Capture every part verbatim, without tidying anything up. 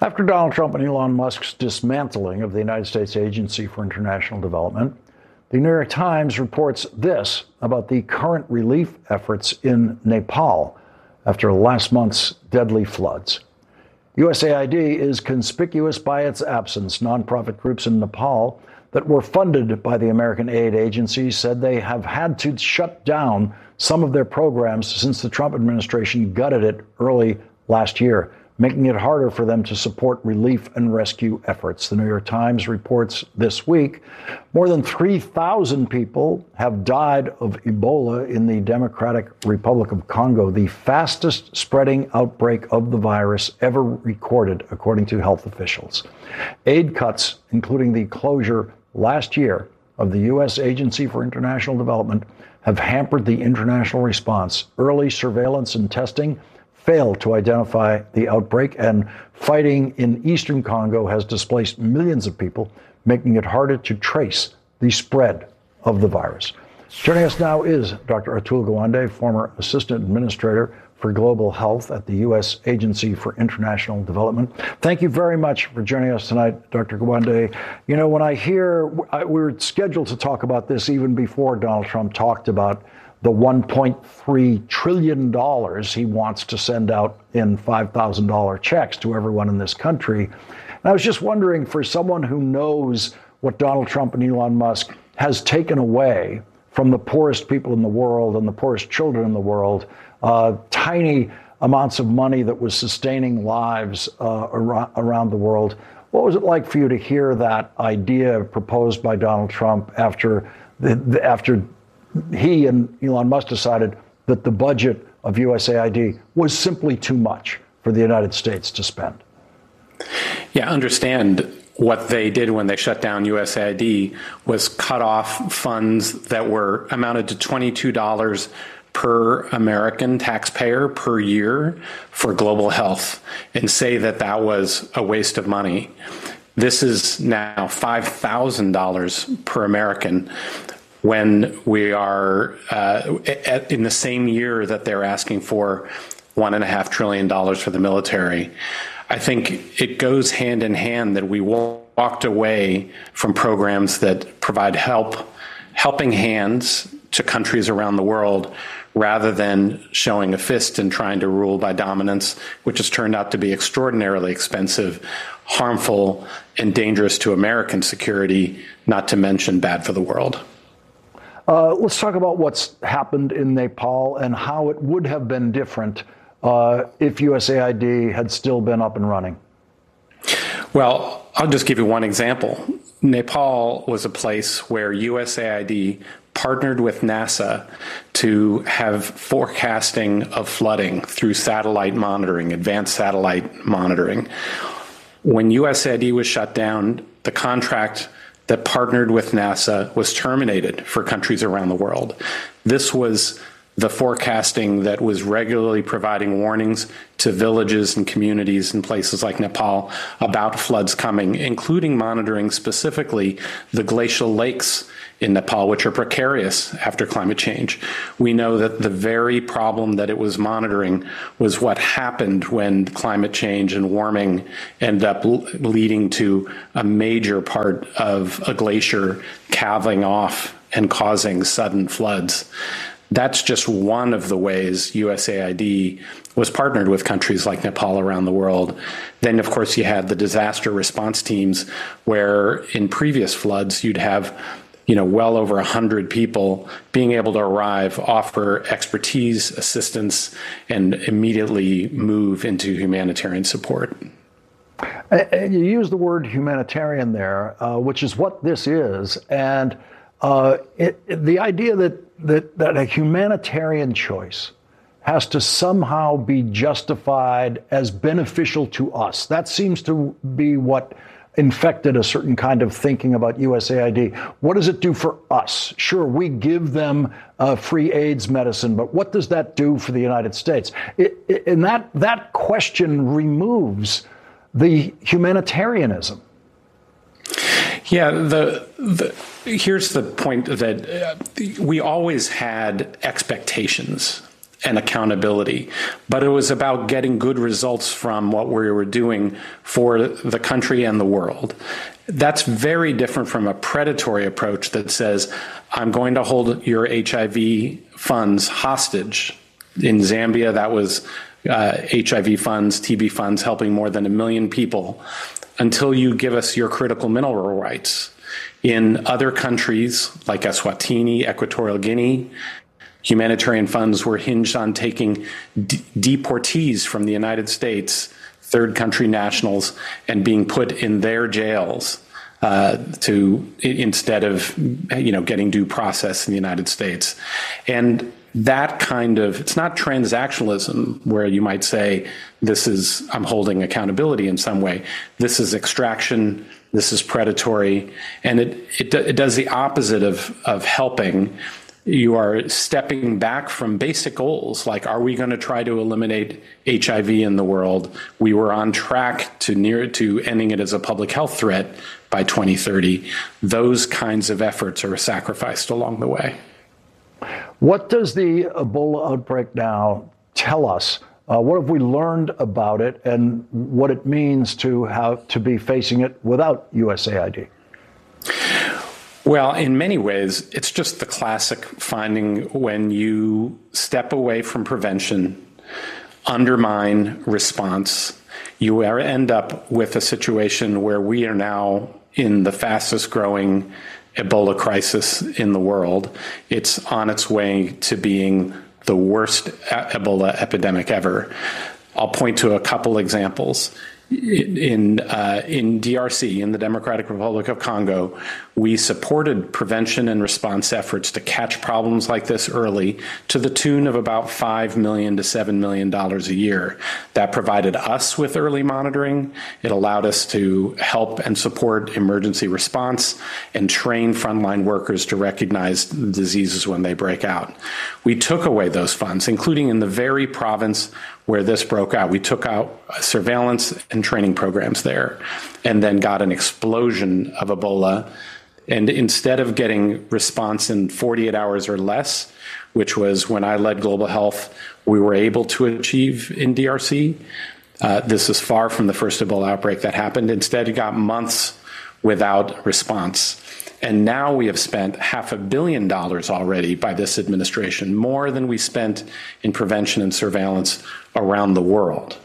After Donald Trump and Elon Musk's dismantling of the United States Agency for International Development, the New York Times reports this about the current relief efforts in Nepal after last month's deadly floods. U S A I D is conspicuous by its absence. Nonprofit groups in Nepal that were funded by the American aid agency said they have had to shut down some of their programs since the Trump administration gutted it early last year, making it harder for them to support relief and rescue efforts. The New York Times reports this week more than three thousand people have died of Ebola in the Democratic Republic of Congo, the fastest spreading outbreak of the virus ever recorded, according to health officials. Aid cuts, including the closure last year of the U S Agency for International Development, have hampered the international response. Early surveillance and testing failed to identify the outbreak, and fighting in eastern Congo has displaced millions of people, making it harder to trace the spread of the virus. Joining us now is Doctor Atul Gawande, former Assistant Administrator for Global Health at the U S Agency for International Development. Thank you very much for joining us tonight, Doctor Gawande. You know, when I hear, I, we were scheduled to talk about this even before Donald Trump talked about the one point three trillion dollars he wants to send out in five thousand dollars checks to everyone in this country. And I was just wondering, for someone who knows what Donald Trump and Elon Musk has taken away from the poorest people in the world and the poorest children in the world, uh, tiny amounts of money that was sustaining lives uh, ar- around the world, what was it like for you to hear that idea proposed by Donald Trump after the, the after he and Elon Musk decided that the budget of U S A I D was simply too much for the United States to spend? Yeah, understand what they did when they shut down U S A I D was cut off funds that were amounted to twenty-two dollars per American taxpayer per year for global health, and say that that was a waste of money. This is now five thousand dollars per American, when we are uh, at, in the same year that they're asking for one and a half trillion dollars for the military. I think it goes hand in hand that we walked away from programs that provide help, helping hands to countries around the world, rather than showing a fist and trying to rule by dominance, which has turned out to be extraordinarily expensive, harmful, and dangerous to American security, not to mention bad for the world. Uh, let's talk about what's happened in Nepal and how it would have been different uh, if U S A I D had still been up and running. Well, I'll just give you one example. Nepal was a place where U S A I D partnered with NASA to have forecasting of flooding through satellite monitoring, advanced satellite monitoring. When U S A I D was shut down, the contract that partnered with NASA was terminated for countries around the world. This was the forecasting that was regularly providing warnings to villages and communities in places like Nepal about floods coming, including monitoring specifically the glacial lakes in Nepal, which are precarious after climate change. We know that the very problem that it was monitoring was what happened when climate change and warming ended up leading to a major part of a glacier calving off and causing sudden floods. That's just one of the ways U S A I D was partnered with countries like Nepal around the world. Then, of course, you had the disaster response teams, where in previous floods you'd have, you know, well over one hundred people being able to arrive, offer expertise, assistance, and immediately move into humanitarian support. And you use the word humanitarian there, uh, which is what this is. And uh, it, it, the idea that, that, that a humanitarian choice has to somehow be justified as beneficial to us. That seems to be what infected a certain kind of thinking about U S A I D. What does it do for us? Sure, we give them uh, free AIDS medicine, but what does that do for the United States? It, it, and that, that question removes the humanitarianism. Yeah, the, the here's the point that uh, we always had expectations. and accountability, but it was about getting good results from what we were doing for the country and the world. That's very different from a predatory approach that says, I'm going to hold your H I V funds hostage. In Zambia, that was uh, H I V funds, T B funds, helping more than a million people until you give us your critical mineral rights. In other countries like Eswatini, Equatorial Guinea, humanitarian funds were hinged on taking de- deportees from the United States, third country nationals, and being put in their jails uh, to instead of you know getting due process in the United States. And that kind of, it's not transactionalism where you might say, this is, I'm holding accountability in some way. This is extraction, this is predatory, and it, it, it does the opposite of, of helping. You are stepping back from basic goals, like, are we going to try to eliminate H I V in the world? We were on track to near to ending it as a public health threat by twenty thirty. Those kinds of efforts are sacrificed along the way. What does the Ebola outbreak now tell us? Uh, what have we learned about it, and what it means to have to be facing it without U S A I D? Well, in many ways, it's just the classic finding when you step away from prevention, undermine response, you end up with a situation where we are now in the fastest growing Ebola crisis in the world. It's on its way to being the worst Ebola epidemic ever. I'll point to a couple examples. In uh, in D R C, in the Democratic Republic of Congo, we supported prevention and response efforts to catch problems like this early to the tune of about five million dollars to seven million dollars a year. That provided us with early monitoring. It allowed us to help and support emergency response and train frontline workers to recognize diseases when they break out. We took away those funds, including in the very province where this broke out. We took out surveillance and training programs there, and then got an explosion of Ebola. And instead of getting response in forty-eight hours or less, which was when I led global health, we were able to achieve in D R C, uh, this is far from the first Ebola outbreak that happened. Instead, it got months without response. And now we have spent half a billion dollars already by this administration, more than we spent in prevention and surveillance around the world.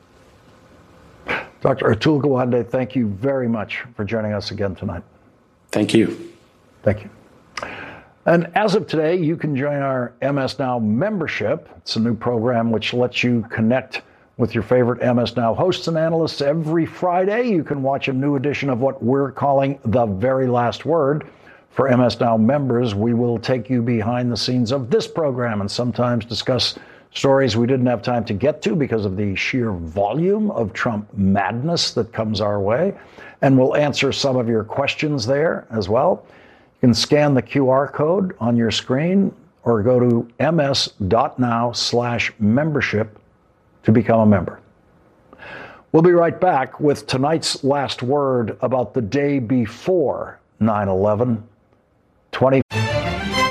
Doctor Atul Gawande, thank you very much for joining us again tonight. Thank you. Thank you. And as of today, you can join our M S Now membership. It's a new program which lets you connect with your favorite M S Now hosts and analysts every Friday. You can watch a new edition of what we're calling The Very Last Word. For M S Now members, we will take you behind the scenes of this program and sometimes discuss stories we didn't have time to get to because of the sheer volume of Trump madness that comes our way. And we'll answer some of your questions there as well. You can scan the Q R code on your screen or go to ms.now slash membership to become a member. We'll be right back with tonight's last word about the day before nine eleven, twenty